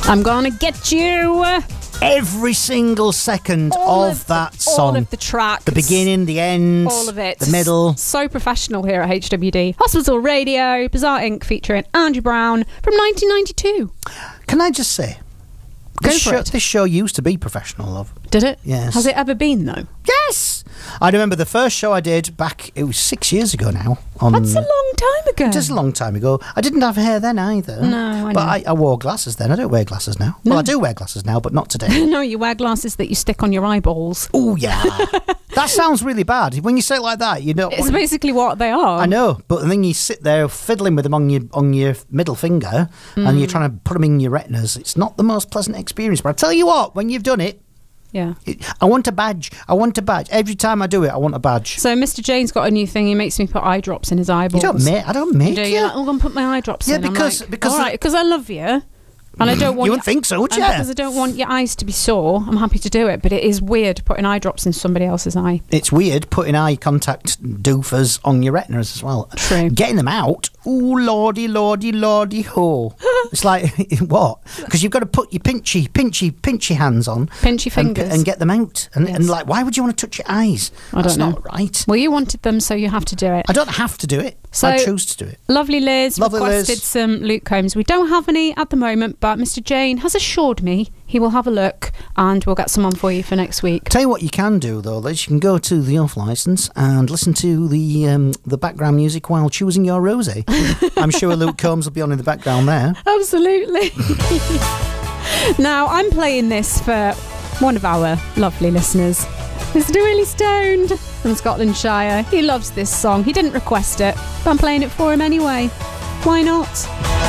I'm gonna get you. Every single second of that song. All of the tracks. The beginning, the end. All of it. The middle. So professional here at HWD. Hospital Radio, Bizarre Inc. featuring Andrew Brown from 1992. Can I just say, this show used to be professional, love. Did it? Yes. Has it ever been, though? Yes! I remember the first show I did back, it was 6 years ago now. That's a long time ago. It is a long time ago. I didn't have hair then either. No, I know. But I wore glasses then. I don't wear glasses now. No. Well, I do wear glasses now, but not today. No, you wear glasses that you stick on your eyeballs. Oh, yeah. That sounds really bad. When you say it like that, you know. It's basically what they are. I know, but then you sit there fiddling with them on your middle finger and you're trying to put them in your retinas. It's not the most pleasant experience. But I tell you what, when you've done it, yeah. I want a badge. I want a badge. Every time I do it, I want a badge. So Mr. Jane's got a new thing. He makes me put eye drops in his eyeballs. I don't make you. You're like, I'm going to put my eye drops in. Because all right, because I love you. And I don't want you wouldn't think so, would you? Because I don't want your eyes to be sore. I'm happy to do it, but it is weird putting eye drops in somebody else's eye. It's weird putting eye contact doofers on your retinas as well. True. Getting them out, ooh, lordy, lordy, lordy, ho. It's like, what? Because you've got to put your pinchy hands on. Pinchy fingers. And get them out. And, Yes. and like, why would you want to touch your eyes? That's not right. Well, you wanted them, so you have to do it. I don't have to do it. So, I choose to do it. Lovely Liz requested Liz. some Luke Combs. We don't have any at the moment, but Mr. Jane has assured me he will have a look and we'll get some on for you for next week. Tell you what you can do, though, Liz. You can go to the off licence and listen to the background music while choosing your rosé. I'm sure Luke Combs will be on in the background there. Absolutely. Now, I'm playing this for one of our lovely listeners. Mr. Willie Stoned from Scotland Shire. He loves this song. He didn't request it, but I'm playing it for him anyway. Why not?